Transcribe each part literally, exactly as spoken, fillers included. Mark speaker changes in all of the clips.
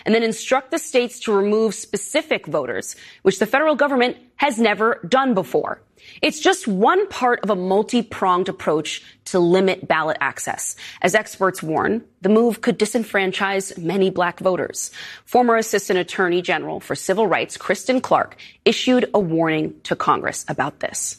Speaker 1: and then instruct the states to remove specific voters, which the federal government has never done before. It's just one part of a multi-pronged approach to limit ballot access. As experts warn, the move could disenfranchise many black voters. Former Assistant Attorney General for Civil Rights, Kristen Clarke, issued a warning to Congress about this.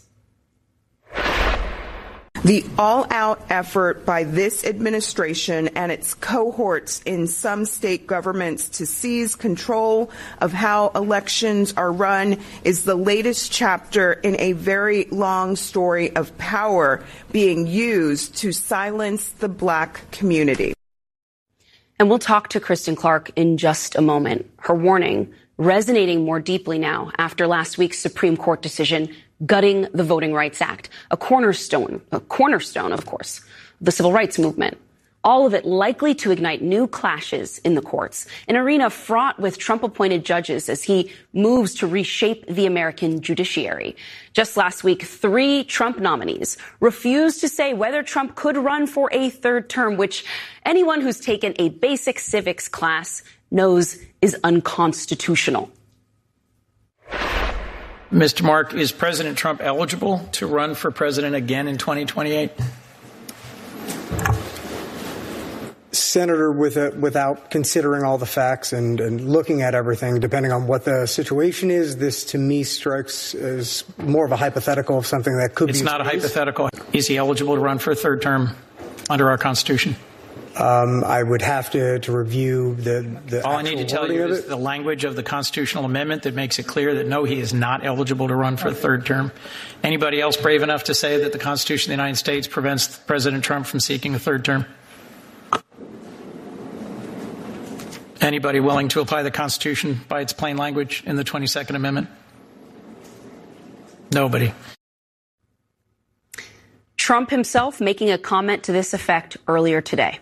Speaker 2: The all-out effort by this administration and its cohorts in some state governments to seize control of how elections are run is the latest chapter in a very long story of power being used to silence the black community.
Speaker 1: And we'll talk to Kristen Clarke in just a moment. Her warning resonating more deeply now after last week's Supreme Court decision gutting the Voting Rights Act, a cornerstone, a cornerstone, of course, of the civil rights movement. All of it likely to ignite new clashes in the courts, an arena fraught with Trump-appointed judges as he moves to reshape the American judiciary. Just last week, three Trump nominees refused to say whether Trump could run for a third term, which anyone who's taken a basic civics class knows is unconstitutional.
Speaker 3: Mister Mark, is President Trump eligible to run for president again in twenty twenty-eight?
Speaker 4: Senator, with a, without considering all the facts and, and looking at everything, depending on what the situation is, this to me strikes as more of a hypothetical of something that could
Speaker 3: it's
Speaker 4: be.
Speaker 3: It's not a hypothetical. Is he eligible to run for a third term under our Constitution?
Speaker 4: Um, I would have to, to review the, the
Speaker 3: All I need to tell you is the language of the constitutional amendment that makes it clear that no, he is not eligible to run for a third term. Anybody else brave enough to say that the Constitution of the United States prevents President Trump from seeking a third term? Anybody willing to apply the Constitution by its plain language in the twenty-second Amendment? Nobody.
Speaker 1: Trump himself making a comment to this effect earlier today.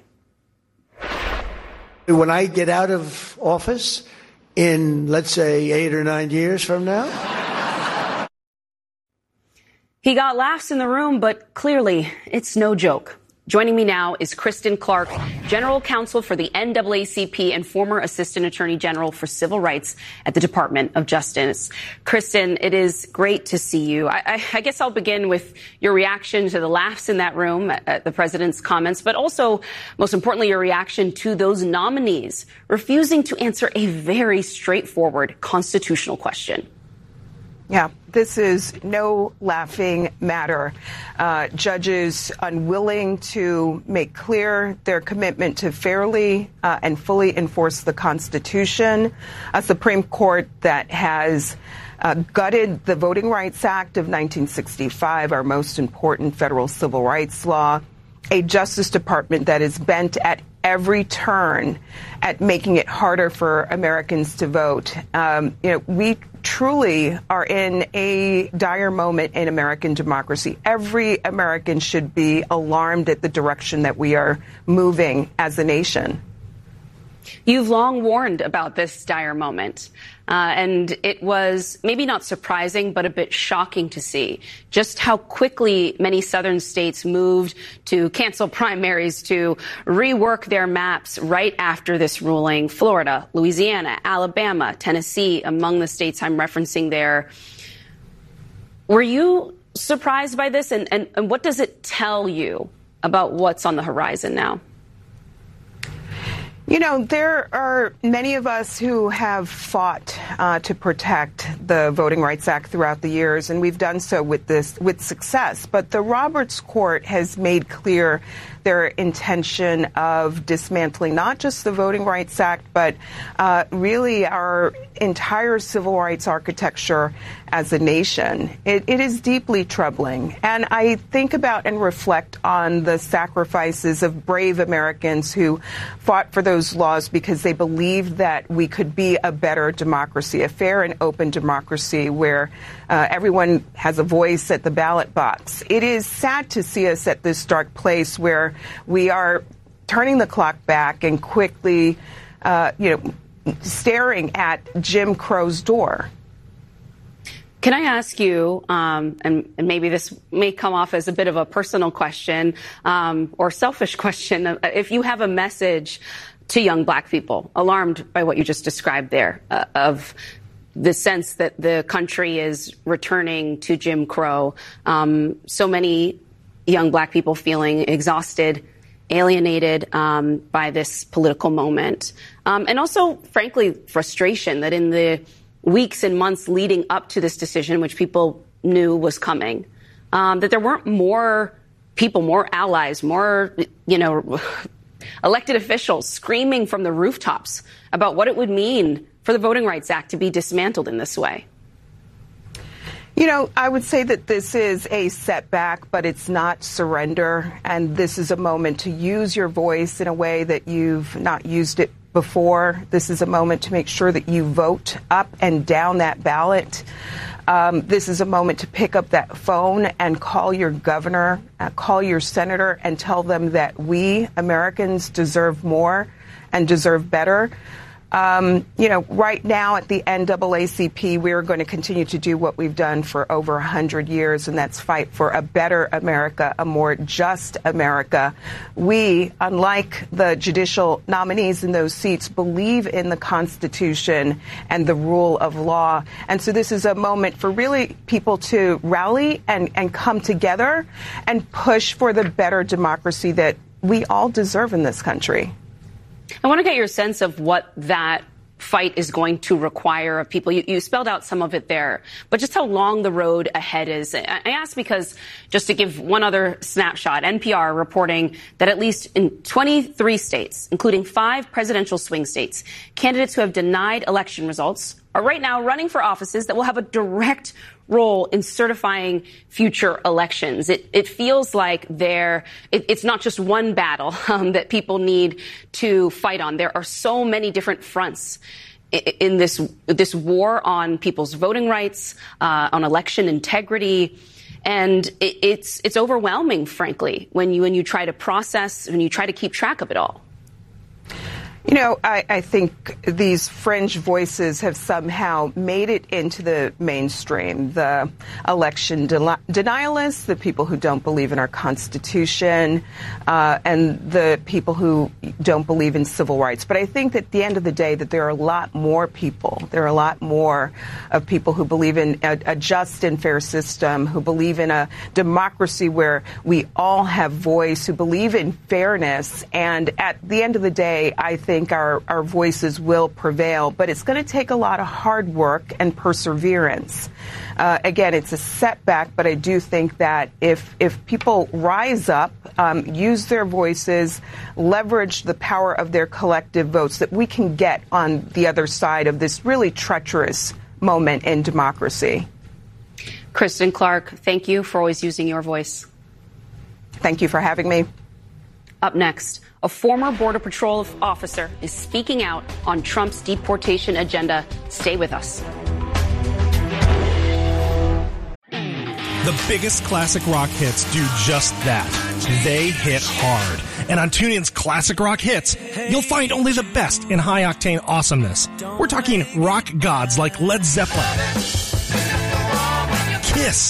Speaker 5: When I get out of office in, let's say, eight or nine years from now.
Speaker 1: He got laughs in the room, but clearly it's no joke. Joining me now is Kristen Clarke, General Counsel for the N double A C P and former Assistant Attorney General for Civil Rights at the Department of Justice. Kristen, it is great to see you. I, I, I guess I'll begin with your reaction to the laughs in that room at, at the president's comments, but also, most importantly, your reaction to those nominees refusing to answer a very straightforward constitutional question.
Speaker 2: Yeah, this is no laughing matter. Uh, judges unwilling to make clear their commitment to fairly uh, and fully enforce the Constitution. A Supreme Court that has uh, gutted the Voting Rights Act of nineteen sixty-five, our most important federal civil rights law. A Justice Department that is bent at every turn at making it harder for Americans to vote. Um, you know, we truly are in a dire moment in American democracy. Every American should be alarmed at the direction that we are moving as a nation.
Speaker 1: You've long warned about this dire moment, uh, and it was maybe not surprising, but a bit shocking to see just how quickly many southern states moved to cancel primaries, to rework their maps right after this ruling. Florida, Louisiana, Alabama, Tennessee, among the states I'm referencing there. Were you surprised by this, and, and, and what does it tell you about what's on the horizon now?
Speaker 2: You know, there are many of us who have fought uh, to protect the Voting Rights Act throughout the years, and we've done so with this with success. But the Roberts Court has made clear their intention of dismantling not just the Voting Rights Act, but uh, really our entire civil rights architecture as a nation. It, it is deeply troubling. And I think about and reflect on the sacrifices of brave Americans who fought for those laws because they believed that we could be a better democracy, a fair and open democracy where uh, everyone has a voice at the ballot box. It is sad to see us at this dark place where we are turning the clock back and quickly, uh, you know, staring at Jim Crow's door.
Speaker 1: Can I ask you, um, and, and maybe this may come off as a bit of a personal question um, or selfish question, if you have a message to young black people, alarmed by what you just described there, uh, of the sense that the country is returning to Jim Crow. Um, so many young black people feeling exhausted, alienated um, by this political moment. Um, and also, frankly, frustration that in the weeks and months leading up to this decision, which people knew was coming, um, that there weren't more people, more allies, more, you know, elected officials screaming from the rooftops about what it would mean for the Voting Rights Act to be dismantled in this way.
Speaker 2: You know, I would say that this is a setback, but it's not surrender. And this is a moment to use your voice in a way that you've not used it before. This is a moment to make sure that you vote up and down that ballot. Um, this is a moment to pick up that phone and call your governor, uh, call your senator, and tell them that we Americans deserve more and deserve better. Um, you know, right now at the N double A C P, we're going to continue to do what we've done for over one hundred years, and that's fight for a better America, a more just America. We, unlike the judicial nominees in those seats, believe in the Constitution and the rule of law. And so this is a moment for really people to rally and, and come together and push for the better democracy that we all deserve in this country.
Speaker 1: I want to get your sense of what that fight is going to require of people. You, you spelled out some of it there, but just how long the road ahead is. I ask because, just to give one other snapshot, N P R reporting that at least in twenty-three states, including five presidential swing states, candidates who have denied election results are right now running for offices that will have a direct role in certifying future elections. It, it feels like there, it, it's not just one battle um, that people need to fight on. There are so many different fronts in, in this this war on people's voting rights, uh, on election integrity. And it, it's it's overwhelming, frankly, when you when you try to process, when you try to keep track of it all.
Speaker 2: You know, I, I think these fringe voices have somehow made it into the mainstream. The election de- denialists, the people who don't believe in our Constitution, uh, and the people who don't believe in civil rights. But I think that at the end of the day that there are a lot more people. There are a lot more of people who believe in a, a just and fair system, who believe in a democracy where we all have voice, who believe in fairness. And at the end of the day, I think I think our, our voices will prevail, but it's going to take a lot of hard work and perseverance. Uh, again, it's a setback, but I do think that if if people rise up, um, use their voices, leverage the power of their collective votes, that we can get on the other side of this really treacherous moment in democracy.
Speaker 1: Kristen Clark, thank you for always using your voice.
Speaker 2: Thank you for having me.
Speaker 1: Up next, a former Border Patrol officer is speaking out on Trump's deportation agenda. Stay with us.
Speaker 6: The biggest classic rock hits do just that. They hit hard. And on TuneIn's Classic Rock Hits, you'll find only the best in high-octane awesomeness. We're talking rock gods like Led Zeppelin, Kiss,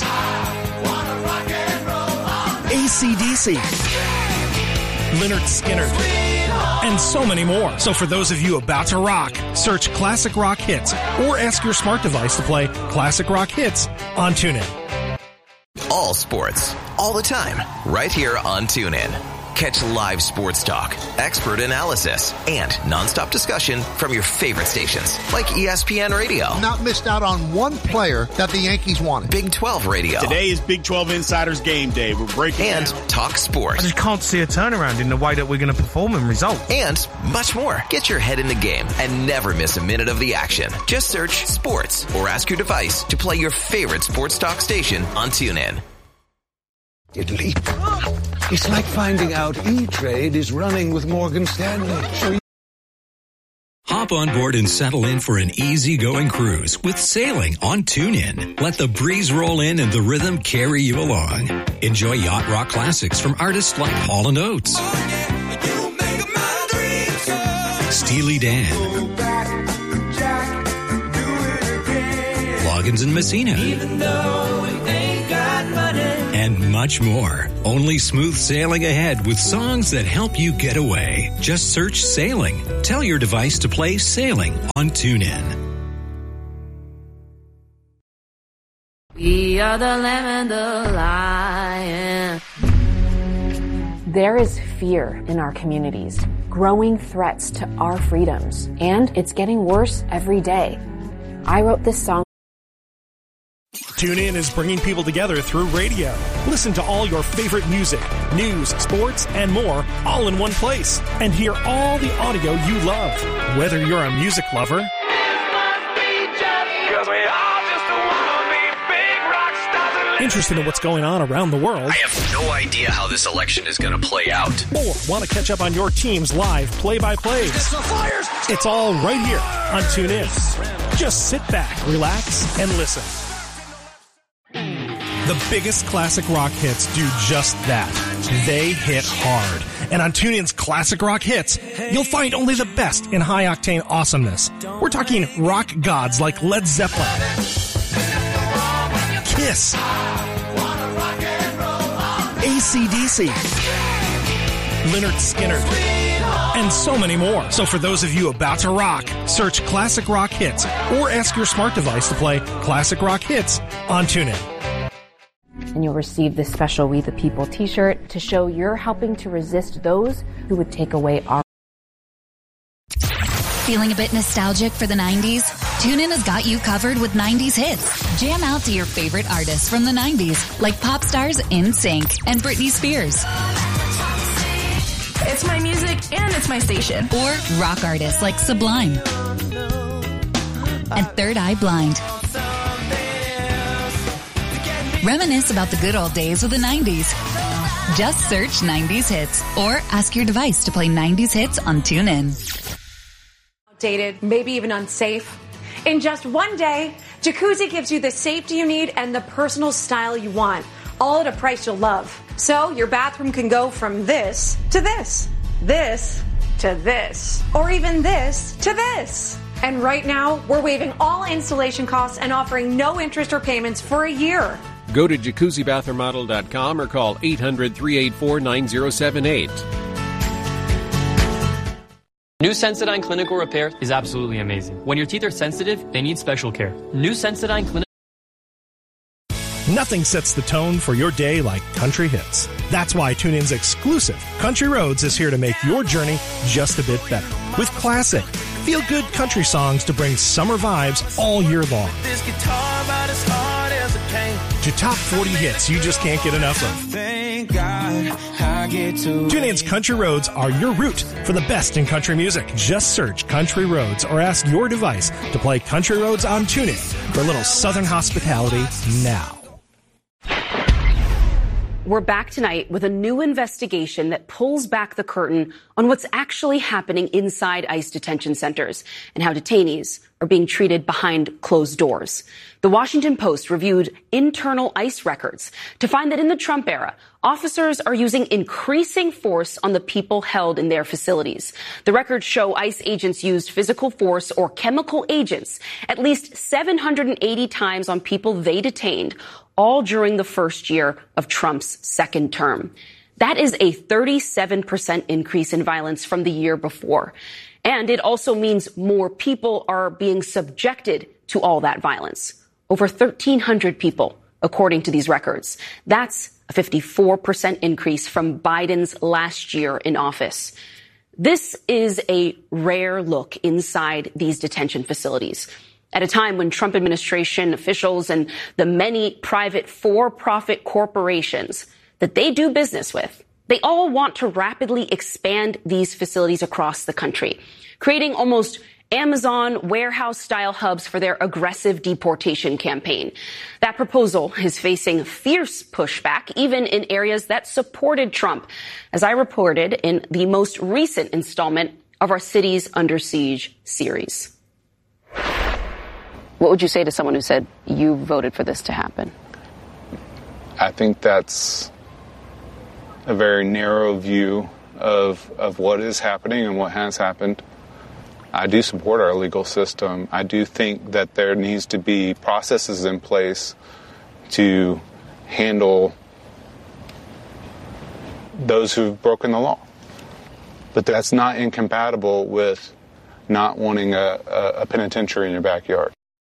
Speaker 6: A C D C, Lynyrd Skynyrd, and so many more. So for those of you about to rock, search Classic Rock Hits or ask your smart device to play Classic Rock Hits on TuneIn.
Speaker 7: All sports, all the time, right here on TuneIn. Catch live sports talk, expert analysis, and nonstop discussion from your favorite stations, like E S P N Radio.
Speaker 8: Not missed out on one player that the Yankees wanted.
Speaker 7: Big twelve Radio.
Speaker 9: Today is Big twelve Insiders Game Day. We're breaking
Speaker 7: And
Speaker 9: down.
Speaker 7: Talk Sports.
Speaker 10: I just can't see a turnaround in the way that we're going to perform and result.
Speaker 7: And much more. Get your head in the game and never miss a minute of the action. Just search sports or ask your device to play your favorite sports talk station on TuneIn.
Speaker 11: Italy. It's like finding out E-Trade is running with Morgan Stanley.
Speaker 12: Hop on board and settle in for an easygoing cruise with sailing on TuneIn. Let the breeze roll in and the rhythm carry you along. Enjoy yacht rock classics from artists like Hall and Oates, Steely Dan, Loggins and Messina, and much more. Only smooth sailing ahead with songs that help you get away. Just search Sailing. Tell your device to play Sailing on TuneIn.
Speaker 13: We are the lamb and the lion.
Speaker 14: There is fear in our communities, growing threats to our freedoms, and it's getting worse every day. I wrote this song.
Speaker 6: TuneIn is bringing people together through radio. Listen to all your favorite music, news, sports, and more, all in one place. And hear all the audio you love. Whether you're a music lover, interested in what's going on around the world,
Speaker 15: I have no idea how this election is going to play out,
Speaker 6: or want to catch up on your team's live play-by-plays, it's all right here on TuneIn. Just sit back, relax, and listen. The biggest classic rock hits do just that. They hit hard. And on TuneIn's Classic Rock Hits, you'll find only the best in high-octane awesomeness. We're talking rock gods like Led Zeppelin, Kiss, A C D C, Lynyrd Skynyrd, and so many more. So for those of you about to rock, search Classic Rock Hits or ask your smart device to play Classic Rock Hits on TuneIn.
Speaker 14: And you'll receive this special We the People t-shirt to show you're helping to resist those who would take away our...
Speaker 16: Feeling a bit nostalgic for the nineties? TuneIn has got you covered with nineties hits. Jam out to your favorite artists from the nineties, like pop stars NSYNC and Britney Spears.
Speaker 17: It's my music and it's my station.
Speaker 16: Or rock artists like Sublime and Third Eye Blind. Reminisce about the good old days of the nineties. Just search nineties hits or ask your device to play nineties hits on TuneIn.
Speaker 18: Outdated, maybe even unsafe. In just one day, Jacuzzi gives you the safety you need and the personal style you want, all at a price you'll love. So your bathroom can go from this to this, this to this, or even this to this. And right now, we're waiving all installation costs and offering no interest or payments for a year.
Speaker 19: Go to jacuzzi bath remodel dot com or call eight hundred, three eight four, nine zero seven eight.
Speaker 20: New Sensodyne Clinical Repair is absolutely amazing. When your teeth are sensitive, they need special care. New Sensodyne Clinical...
Speaker 6: Nothing sets the tone for your day like country hits. That's why TuneIn's exclusive Country Roads is here to make your journey just a bit better. With classic, feel-good country songs to bring summer vibes all year long.
Speaker 21: This guitar about as hard as it came.
Speaker 6: To top forty hits you just can't get enough of.
Speaker 21: Thank God I get to
Speaker 6: TuneIn's Country Roads are your route for the best in country music. Just search Country Roads or ask your device to play Country Roads on TuneIn for a little Southern hospitality now.
Speaker 1: We're back tonight with a new investigation that pulls back the curtain on what's actually happening inside ICE detention centers and how detainees are being treated behind closed doors. The Washington Post reviewed internal ICE records to find that in the Trump era, officers are using increasing force on the people held in their facilities. The records show ICE agents used physical force or chemical agents at least seven hundred eighty times on people they detained, all during the first year of Trump's second term. That is a thirty-seven percent increase in violence from the year before. And it also means more people are being subjected to all that violence. Over thirteen hundred people, according to these records. That's a fifty-four percent increase from Biden's last year in office. This is a rare look inside these detention facilities. At a time when Trump administration officials and the many private for-profit corporations that they do business with, they all want to rapidly expand these facilities across the country, creating almost Amazon warehouse-style hubs for their aggressive deportation campaign. That proposal is facing fierce pushback, even in areas that supported Trump, as I reported in the most recent installment of our Cities Under Siege series. What would you say to someone who said you voted for this to happen?
Speaker 22: I think that's a very narrow view of of what is happening and what has happened. I do support our legal system. I do think that there needs to be processes in place to handle those who've broken the law. But that's not incompatible with not wanting a, a, a penitentiary in your backyard.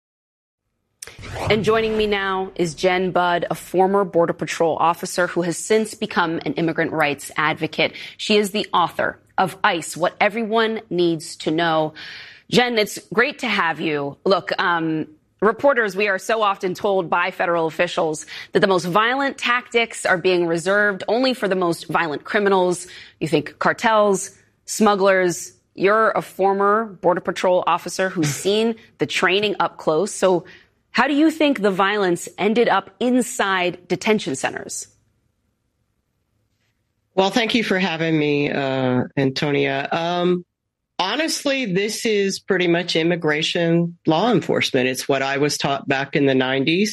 Speaker 1: And joining me now is Jen Budd, a former Border Patrol officer who has since become an immigrant rights advocate. She is the author of ICE, What Everyone Needs to Know. Jen, it's great to have you. Look, um, reporters, we are so often told by federal officials that the most violent tactics are being reserved only for the most violent criminals. You think cartels, smugglers. You're a former Border Patrol officer who's seen the training up close. So how do you think the violence ended up inside detention centers?
Speaker 3: Well, thank you for having me, uh, Antonia. Um, honestly, this is pretty much immigration law enforcement. It's what I was taught back in the nineties,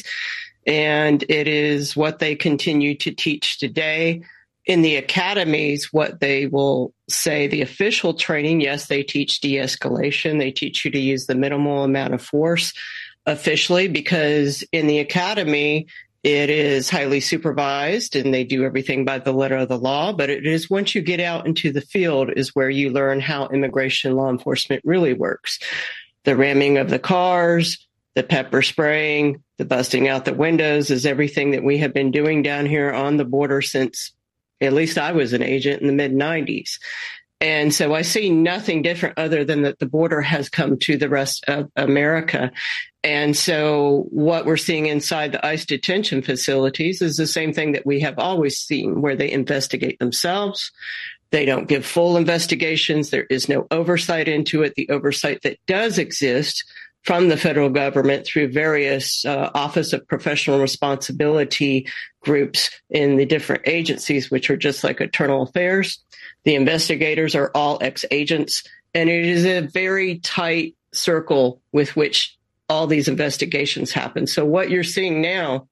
Speaker 3: and it is what they continue to teach today. In the academies, what they will say, the official training, yes, they teach de-escalation. They teach you to use the minimal amount of force officially, because in the academy, it is highly supervised and they do everything by the letter of the law. But it is once you get out into the field is where you learn how immigration law enforcement really works. The ramming of the cars, the pepper spraying, the busting out the windows is everything that we have been doing down here on the border since at least I was an agent in the mid nineties. And so I see nothing different other than that the border has come to the rest of America. And so what we're seeing inside the ICE detention facilities is the same thing that we have always seen, where they investigate themselves. They don't give full investigations. There is no oversight into it. The oversight that does exist from the federal government through various uh, Office of Professional Responsibility groups in the different agencies, which are just like Internal Affairs. The investigators are all ex-agents, and it is a very tight circle with which all these investigations happen. So what you're seeing now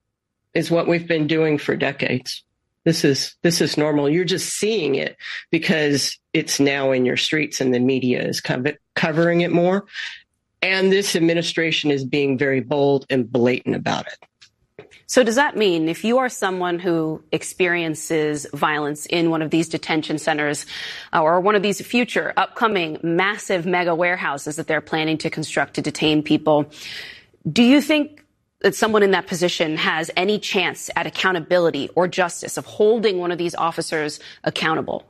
Speaker 3: is what we've been doing for decades. This is this is normal. You're just seeing it because it's now in your streets and the media is co- covering it more. And this administration is being very bold and blatant about it.
Speaker 1: So does that mean if you are someone who experiences violence in one of these detention centers uh, or one of these future upcoming massive mega warehouses that they're planning to construct to detain people, do you think that someone in that position has any chance at accountability or justice of holding one of these officers accountable?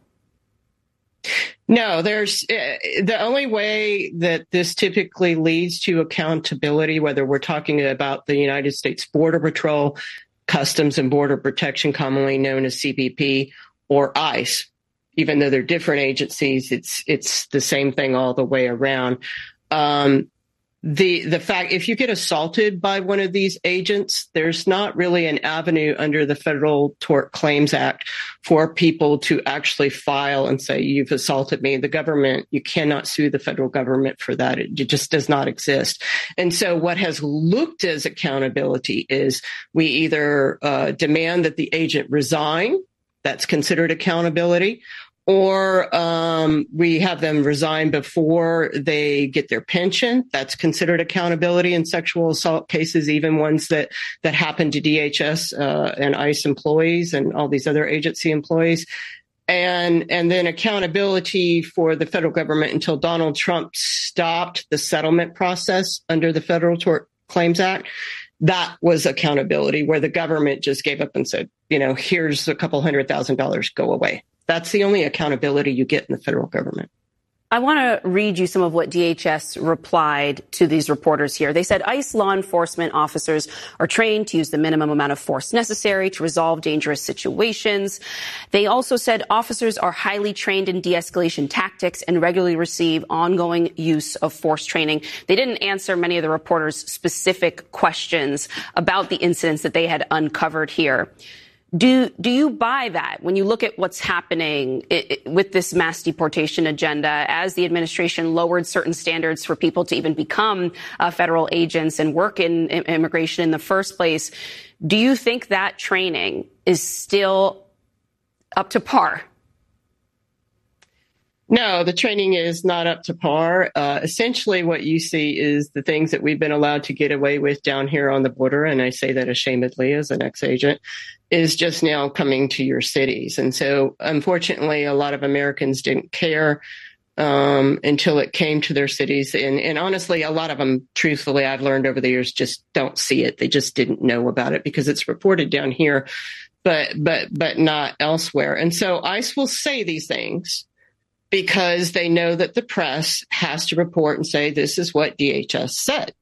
Speaker 3: No, there's uh, the only way that this typically leads to accountability, whether we're talking about the United States Border Patrol, Customs and Border Protection, commonly known as C B P, or ICE. Even though they're different agencies, it's it's the same thing all the way around. Um, the the fact, if you get assaulted by one of these agents, there's not really an avenue under the Federal Tort Claims Act for people to actually file and say, you've assaulted me. The government, you cannot sue the federal government for that. It just does not exist. And so what has looked as accountability is we either uh, demand that the agent resign. That's considered accountability. Or um, we have them resign before they get their pension. That's considered accountability in sexual assault cases, even ones that, that happen to D H S uh, and ICE employees and all these other agency employees. And, and then accountability for the federal government until Donald Trump stopped the settlement process under the Federal Tort Claims Act. That was accountability, where the government just gave up and said, you know, here's a couple hundred thousand dollars, go away. That's the only accountability you get in the federal government.
Speaker 1: I want to read you some of what D H S replied to these reporters here. They said ICE law enforcement officers are trained to use the minimum amount of force necessary to resolve dangerous situations. They also said officers are highly trained in de-escalation tactics and regularly receive ongoing use of force training. They didn't answer many of the reporters' specific questions about the incidents that they had uncovered here. Do do you buy that when you look at what's happening it, it, with this mass deportation agenda, as the administration lowered certain standards for people to even become uh, federal agents and work in, in immigration in the first place? Do you think that training is still up to par?
Speaker 3: No, the training is not up to par. Uh, essentially, what you see is the things that we've been allowed to get away with down here on the border, and I say that ashamedly as an ex-agent, is just now coming to your cities. And so, unfortunately, a lot of Americans didn't care um, until it came to their cities. And, and honestly, a lot of them, truthfully, I've learned over the years, just don't see it. They just didn't know about it because it's reported down here, but but but not elsewhere. And so ICE will say these things because they know that the press has to report and say, this is what D H S said.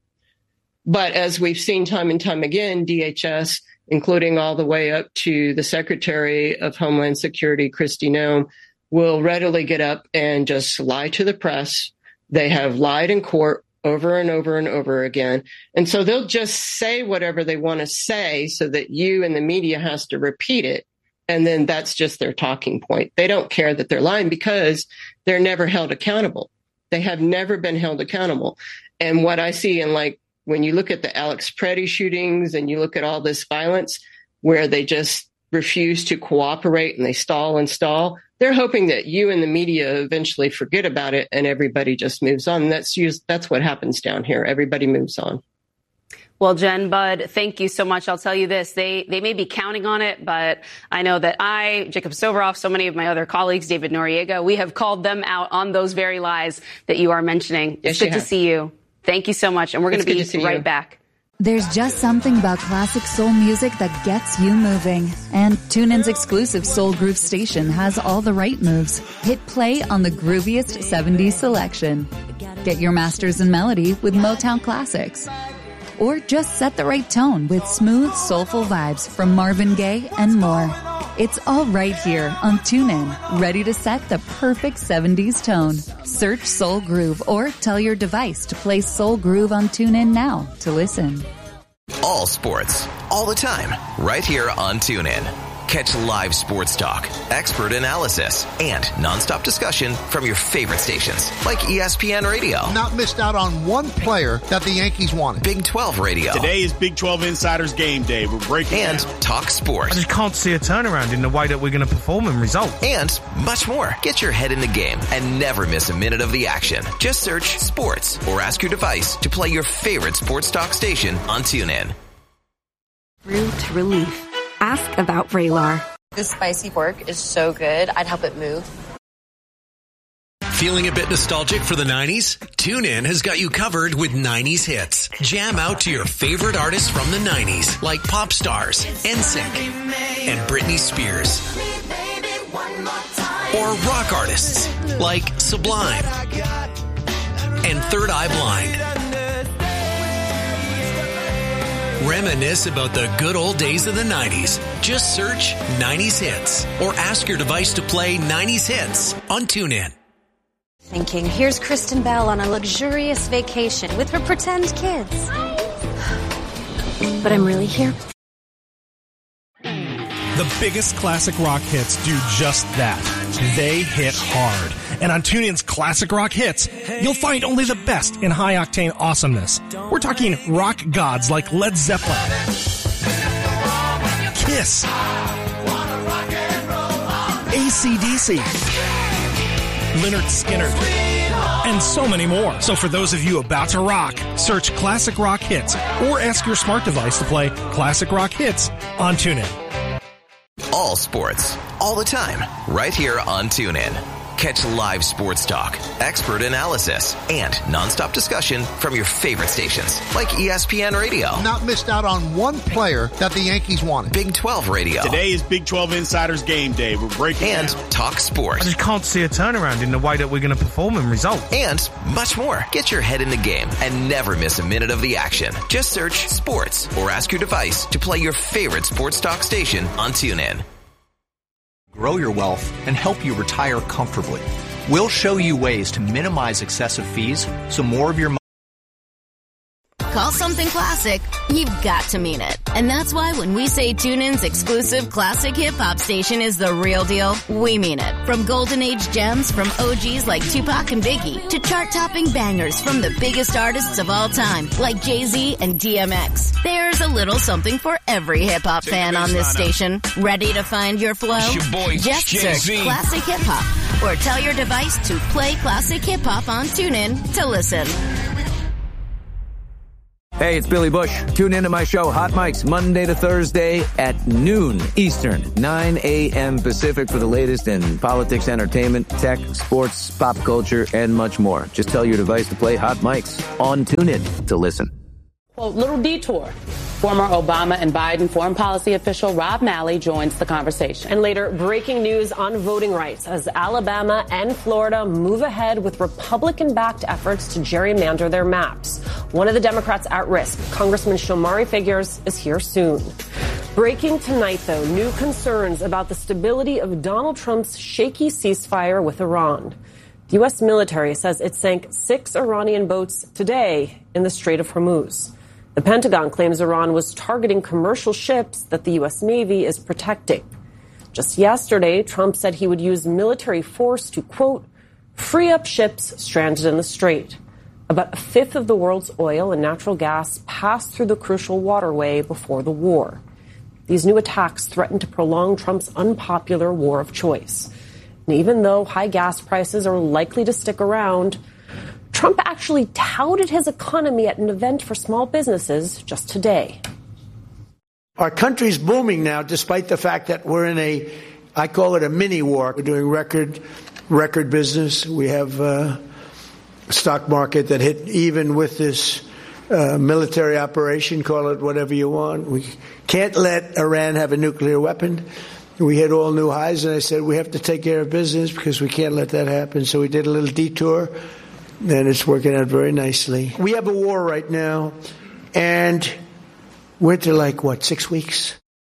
Speaker 3: But as we've seen time and time again, D H S, including all the way up to the Secretary of Homeland Security, Kristi Noem, will readily get up and just lie to the press. They have lied in court over and over and over again. And so they'll just say whatever they want to say so that you and the media has to repeat it. And then that's just their talking point. They don't care that they're lying because they're never held accountable. They have never been held accountable. And what I see in, like, when you look at the Alex Preddy shootings and you look at all this violence where they just refuse to cooperate and they stall and stall, they're hoping that you and the media eventually forget about it and everybody just moves on. And that's used, that's what happens down here. Everybody moves on.
Speaker 1: Well, Jen, Bud, thank you so much. I'll tell you this. They they may be counting on it, but I know that I, Jacob Soboroff, so many of my other colleagues, David Noriega, we have called them out on those very lies that you are mentioning.
Speaker 3: Yes,
Speaker 1: it's good
Speaker 3: you
Speaker 1: to
Speaker 3: have.
Speaker 1: see you. Thank you so much. And we're going to be right back.
Speaker 16: There's just something about classic soul music that gets you moving. And TuneIn's exclusive Soul Groove station has all the right moves. Hit play on the grooviest seventies selection. Get your masters in melody with Motown classics. Or just set the right tone with smooth, soulful vibes from Marvin Gaye and more. It's all right here on TuneIn, ready to set the perfect seventies tone. Search Soul Groove or tell your device to play Soul Groove on TuneIn now to listen.
Speaker 7: All sports, all the time, right here on TuneIn. Catch live sports talk, expert analysis, and nonstop discussion from your favorite stations like E S P N Radio.
Speaker 8: Not missed out on one player that the Yankees wanted.
Speaker 7: Big twelve Radio.
Speaker 9: Today is Big twelve Insiders Game Day. We're breaking
Speaker 7: And
Speaker 9: down.
Speaker 7: Talk Sports.
Speaker 10: I just can't see a turnaround in the way that we're going to perform and result.
Speaker 7: And much more. Get your head in the game and never miss a minute of the action. Just search sports or ask your device to play your favorite sports talk station on TuneIn.
Speaker 4: Root relief. Ask about Vraylar.
Speaker 5: This spicy pork is so good, I'd help it move.
Speaker 23: Feeling a bit nostalgic for the nineties? TuneIn has got you covered with nineties hits. Jam out to your favorite artists from the nineties, like Pop Stars, N Sync, and Britney Spears. Or rock artists, like Sublime and Third Eye Blind. Reminisce about the good old days of the nineties. Just search nineties Hits or ask your device to play nineties Hits on TuneIn.
Speaker 24: Thinking, here's Kristen Bell on a luxurious vacation with her pretend kids. But I'm really here.
Speaker 6: The biggest classic rock hits do just that. They hit hard. And on TuneIn's Classic Rock Hits, you'll find only the best in high-octane awesomeness. We're talking rock gods like Led Zeppelin, Kiss, A C D C, Lynyrd Skynyrd, and so many more. So for those of you about to rock, search Classic Rock Hits or ask your smart device to play Classic Rock Hits on TuneIn.
Speaker 7: All sports, all the time, right here on TuneIn. Catch live sports talk, expert analysis, and nonstop discussion from your favorite stations like E S P N Radio.
Speaker 8: Not missed out on one player that the Yankees wanted.
Speaker 7: Big twelve Radio.
Speaker 9: Today is Big twelve Insiders Game Day. We're breaking
Speaker 7: And
Speaker 9: down.
Speaker 7: Talk Sports.
Speaker 10: I just can't see a turnaround in the way that we're going to perform and result.
Speaker 7: And much more. Get your head in the game and never miss a minute of the action. Just search sports or ask your device to play your favorite sports talk station on TuneIn.
Speaker 25: Grow your wealth and help you retire comfortably. We'll show you ways to minimize excessive fees so more of your money.
Speaker 26: Call something classic, you've got to mean it. And that's why when we say TuneIn's exclusive classic hip-hop station is the real deal, we mean it. From golden age gems from O Gs like Tupac and Biggie to chart-topping bangers from the biggest artists of all time like Jay-Z and D M X. There's a little something for every hip-hop fan on this station. Ready to find your flow?
Speaker 23: It's your boy,
Speaker 26: Just
Speaker 23: Jay-Z.
Speaker 26: search classic hip-hop or tell your device to play classic hip-hop on TuneIn to listen.
Speaker 2: Hey, it's Billy Bush. Tune into my show, Hot Mics, Monday to Thursday at noon Eastern, nine a.m. Pacific for the latest in politics, entertainment, tech, sports, pop culture, and much more. Just tell your device to play Hot Mics on TuneIn to listen.
Speaker 11: Quote, little detour. Former Obama and Biden foreign policy official Rob Malley joins the conversation.
Speaker 12: And later, breaking news on voting rights as Alabama and Florida move ahead with Republican-backed efforts to gerrymander their maps. One of the Democrats at risk, Congressman Shomari Figures, is here soon. Breaking tonight, though, new concerns about the stability of Donald Trump's shaky ceasefire with Iran. The U S military says it sank six Iranian boats today in the Strait of Hormuz. The Pentagon claims Iran was targeting commercial ships that the U S Navy is protecting. Just yesterday, Trump said he would use military force to, quote, free up ships stranded in the strait. About a fifth of the world's oil and natural gas passed through the crucial waterway before the war. These new attacks threaten to prolong Trump's unpopular war of choice. And even though high gas prices are likely to stick around, Trump actually touted his economy at an event for small businesses just today.
Speaker 13: Our country's booming now, despite the fact that we're in a, I call it a mini war. We're doing record, record business. We have uh, a stock market that hit even with this uh, military operation, call it whatever you want. We can't let Iran have a nuclear weapon. We hit all new highs, and I said we have to take care of business because we can't let that happen. So we did a little detour. And it's working out very nicely. We have a war right now, and we're to like, what, six weeks?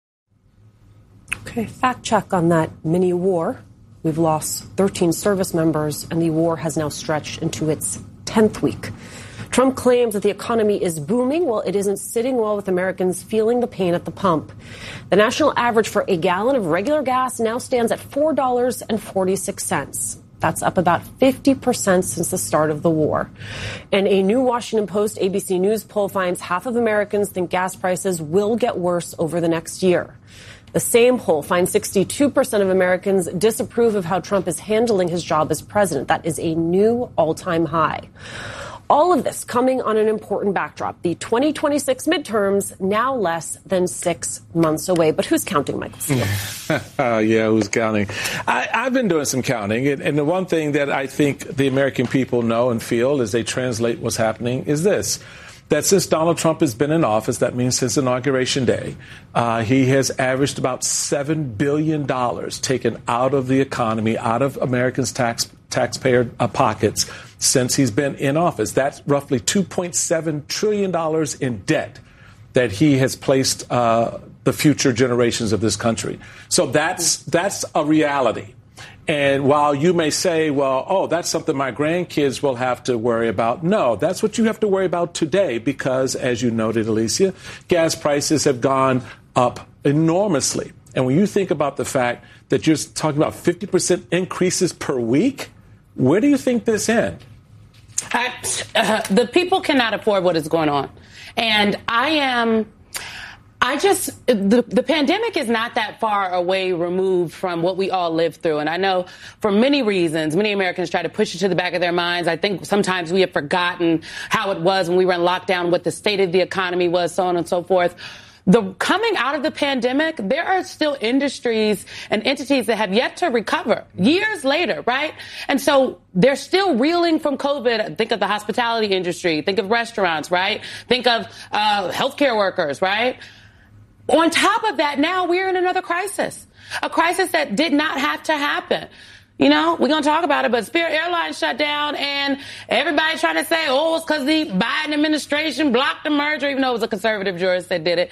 Speaker 12: Okay, fact check on that mini war. We've lost thirteen service members, and the war has now stretched into its tenth week. Trump claims that the economy is booming while it isn't sitting well with Americans feeling the pain at the pump. The national average for a gallon of regular gas now stands at four dollars and forty-six cents. That's up about fifty percent since the start of the war. And a new Washington Post A B C News poll finds half of Americans think gas prices will get worse over the next year. The same poll finds sixty-two percent of Americans disapprove of how Trump is handling his job as president. That is a new all-time high. All of this coming on an important backdrop. The twenty twenty-six midterms now less than six months away. But who's counting, Michael Steele?
Speaker 14: uh, yeah, who's counting? I, I've been doing some counting. And, and the one thing that I think the American people know and feel as they translate what's happening is this. That since Donald Trump has been in office, that means since Inauguration Day, uh, he has averaged about seven billion dollars taken out of the economy, out of Americans' tax taxpayer uh, pockets since he's been in office. That's roughly two point seven trillion dollars in debt that he has placed uh, the future generations of this country. So that's that's a reality. And while you may say, well, oh, that's something my grandkids will have to worry about. No, that's what you have to worry about today because, as you noted, Alicia, gas prices have gone up enormously. And when you think about the fact that you're talking about fifty percent increases per week, where do you think this ends?
Speaker 11: I, uh, the people cannot afford what is going on. And I am... I just, the, the pandemic is not that far away removed from what we all lived through. And I know for many reasons, many Americans try to push it to the back of their minds. I think sometimes we have forgotten how it was when we were in lockdown, what the state of the economy was, so on and so forth. The coming out of the pandemic, there are still industries and entities that have yet to recover years later, right? And so they're still reeling from COVID. Think of the hospitality industry. Think of restaurants, right? Think of uh, healthcare workers, right? On top of that, now we're in another crisis, a crisis that did not have to happen. You know, we're going to talk about it, but Spirit Airlines shut down and everybody's trying to say, oh, it's because the Biden administration blocked the merger, even though it was a conservative jurist that did it.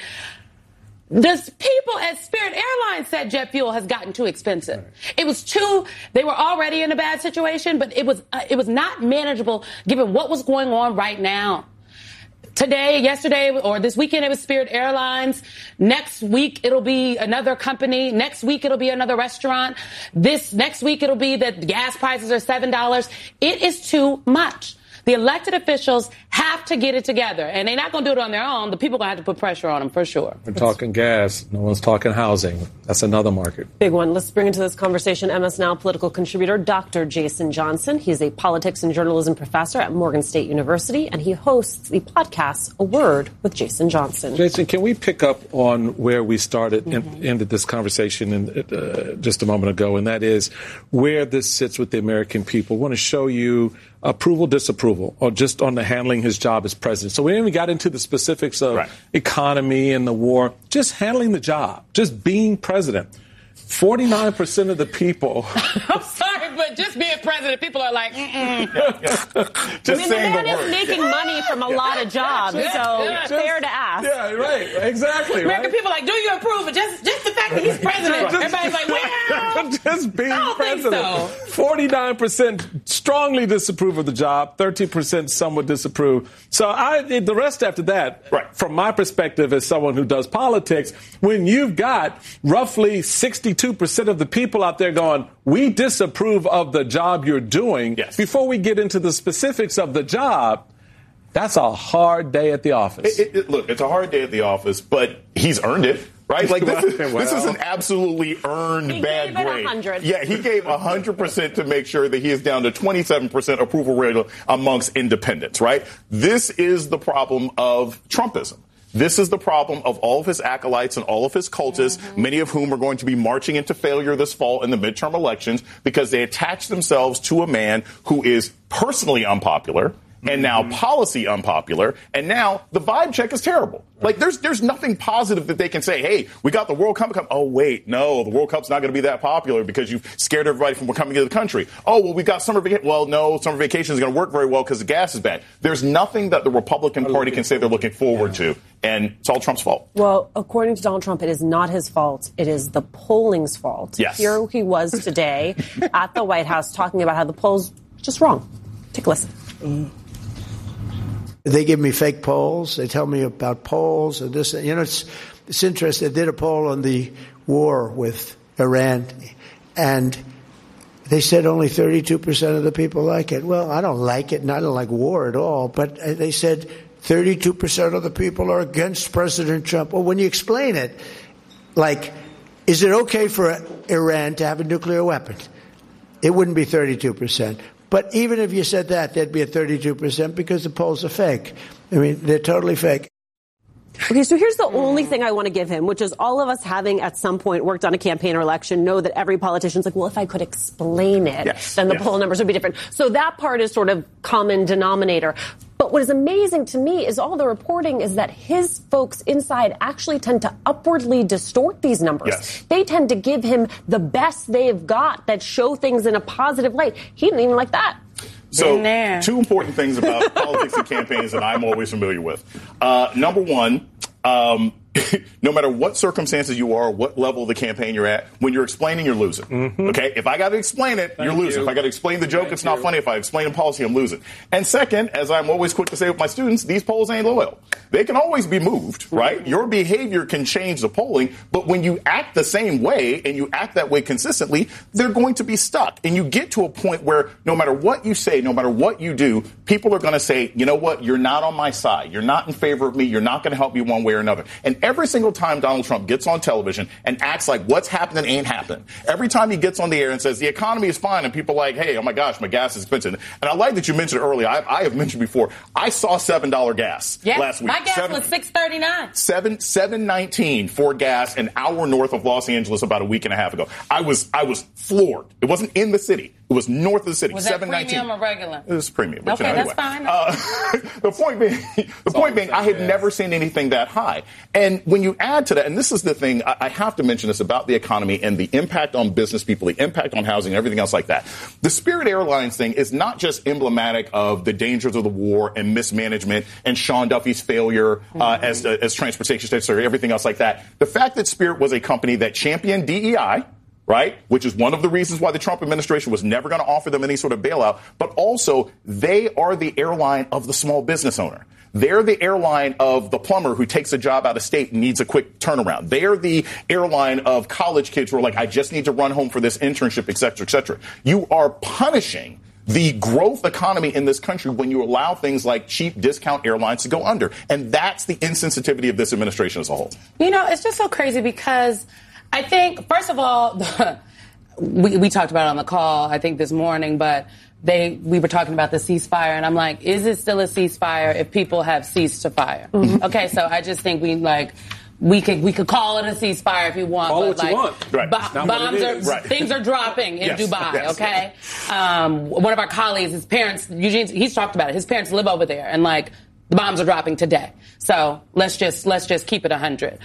Speaker 11: The people at Spirit Airlines said jet fuel has gotten too expensive. Right. It was too, they were already in a bad situation, but it was, uh, it was not manageable given what was going on right now. Today, yesterday, or this weekend, it was Spirit Airlines. Next week, it'll be another company. Next week, it'll be another restaurant. This next week, it'll be that gas prices are seven dollars. It is too much. The elected officials have to get it together, and they're not going to do it on their own. The people are going to have to put pressure on them for sure.
Speaker 14: We're talking gas. No one's talking housing. That's another market.
Speaker 12: Big one. Let's bring into this conversation M S Now political contributor Doctor Jason Johnson. He's a politics and journalism professor at Morgan State University, and he hosts the podcast A Word with Jason Johnson.
Speaker 14: Jason, can we pick up on where we started mm-hmm. and ended this conversation in, uh, just a moment ago, and that is where this sits with the American people. I want to show you approval, disapproval, or just on the handling his job as president. So we didn't even got into the specifics of right. economy and the war, just handling the job, just being president. forty-nine percent of the people.
Speaker 11: I'm sorry, but just being president, people are like, mm-mm.
Speaker 12: Yeah, yeah. Just I mean, the man the is making money from a yeah. lot of jobs, yeah. so yeah. fair to ask.
Speaker 14: Yeah, right, exactly.
Speaker 11: American
Speaker 14: right?
Speaker 11: people are like, do you approve? But just, just the fact that he's president, just, everybody's like, well,
Speaker 14: just being
Speaker 11: I don't
Speaker 14: president.
Speaker 11: Think so.
Speaker 14: forty-nine percent strongly disapprove of the job, thirteen percent some would disapprove. So I, the rest after that, right. from my perspective as someone who does politics, when you've got roughly sixty-two percent of the people out there going, we disapprove of the job you're doing, yes. before we get into the specifics of the job, that's a hard day at the office.
Speaker 15: It, it, look, it's a hard day at the office, but he's earned it. Right? Like this is, well, this is an absolutely earned
Speaker 12: he
Speaker 15: bad
Speaker 12: gave
Speaker 15: grade.
Speaker 12: one hundred.
Speaker 15: Yeah, he gave one hundred percent to make sure that he is down to twenty-seven percent approval rate amongst independents, right? This is the problem of Trumpism. This is the problem of all of his acolytes and all of his cultists, mm-hmm. many of whom are going to be marching into failure this fall in the midterm elections because they attach themselves to a man who is personally unpopular, and now policy unpopular, and now the vibe check is terrible. Like, there's there's nothing positive that they can say, hey, we got the World Cup. Oh, wait, no, the World Cup's not going to be that popular because you've scared everybody from coming into the country. Oh, well, we got summer vacation. Well, no, summer vacation is going to work very well because the gas is bad. There's nothing that the Republican Party can say they're looking forward to, and it's all Trump's fault.
Speaker 12: Well, according to Donald Trump, it is not his fault. It is the polling's fault.
Speaker 15: Yes.
Speaker 12: Here he was today at the White House talking about how the polls are just wrong. Take a listen. Mm.
Speaker 13: They give me fake polls. They tell me about polls and this. You know, it's it's interesting. I did a poll on the war with Iran, and they said only thirty-two percent of the people like it. Well, I don't like it, and I don't like war at all. But they said thirty-two percent of the people are against President Trump. Well, when you explain it, like, is it okay for Iran to have a nuclear weapon? It wouldn't be thirty-two percent. But even if you said that, there'd be a thirty-two percent because the polls are fake. I mean, they're totally fake.
Speaker 12: Okay, so here's the only thing I want to give him, which is all of us having at some point worked on a campaign or election know that every politician's like, well, if I could explain it, yes, then the yes. poll numbers would be different. So that part is sort of common denominator. But what is amazing to me is all the reporting is that his folks inside actually tend to upwardly distort these numbers.
Speaker 15: Yes.
Speaker 12: They tend to give him the best they've got that show things in a positive light. He didn't even like that.
Speaker 15: So two important things about politics and campaigns that I'm always familiar with. Uh, number one, um, no matter what circumstances you are, what level of the campaign you're at, when you're explaining, you're losing. Mm-hmm. Okay? If I got to explain it, Thank you're losing. You. If I got to explain the joke, Thank it's not you. funny. If I explain in policy, I'm losing. And second, as I'm always quick to say with my students, these polls ain't loyal. They can always be moved, right? Mm-hmm. Your behavior can change the polling, but when you act the same way and you act that way consistently, they're going to be stuck. And you get to a point where no matter what you say, no matter what you do, people are going to say, you know what? You're not on my side. You're not in favor of me. You're not going to help me one way or another. And every single time Donald Trump gets on television and acts like what's happening ain't happening, every time he gets on the air and says the economy is fine and people are like, hey, oh my gosh, my gas is expensive. And I like that you mentioned earlier, I, I have mentioned before, I saw seven dollars gas
Speaker 11: yes,
Speaker 15: last week.
Speaker 11: My gas
Speaker 15: seven,
Speaker 11: was six thirty-nine.
Speaker 15: Seven, seven nineteen for gas an hour north of Los Angeles about a week and a half ago. I was, I was floored. It wasn't in the city. It was north of the city.
Speaker 11: Was that premium or regular?
Speaker 15: It was premium.
Speaker 11: Okay,
Speaker 15: you know,
Speaker 11: that's
Speaker 15: anyway.
Speaker 11: fine.
Speaker 15: Uh, the point being, the point being, I had gas. never seen anything that high. And when you add to that, and this is the thing, I, I have to mention this about the economy and the impact on business people, the impact on housing, and everything else like that. The Spirit Airlines thing is not just emblematic of the dangers of the war and mismanagement and Sean Duffy's failure uh, mm-hmm. as uh, as transportation secretary, everything else like that. The fact that Spirit was a company that championed D E I, right, which is one of the reasons why the Trump administration was never going to offer them any sort of bailout, but also they are the airline of the small business owner. They're the airline of the plumber who takes a job out of state and needs a quick turnaround. They're the airline of college kids who are like, I just need to run home for this internship, et cetera, et cetera. You are punishing the growth economy in this country when you allow things like cheap discount airlines to go under. And that's the insensitivity of this administration as a whole.
Speaker 11: You know, it's just so crazy because I think, first of all, the, we, we talked about it on the call, I think, this morning, but they we were talking about the ceasefire, and I'm like, is it still a ceasefire if people have ceased to fire? Mm-hmm. Okay, so I just think we, like, We could we could call it a ceasefire if you want.
Speaker 14: Call
Speaker 11: but
Speaker 14: what
Speaker 11: like,
Speaker 14: you want. Right.
Speaker 11: Bo- bombs are
Speaker 14: right.
Speaker 11: things are dropping in
Speaker 14: yes.
Speaker 11: Dubai.
Speaker 14: Yes.
Speaker 11: Okay. Um, one of our colleagues, his parents, Eugene, he's talked about it. His parents live over there, and like the bombs are dropping today. So let's just let's just keep it a hundred.